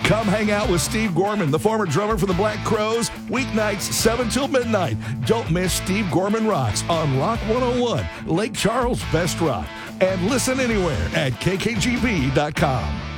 Come hang out with Steve Gorman, the former drummer for the Black Crowes, weeknights 7 till midnight. Don't miss Steve Gorman Rocks on Rock 101, Lake Charles' best rock. And listen anywhere at kkgb.com.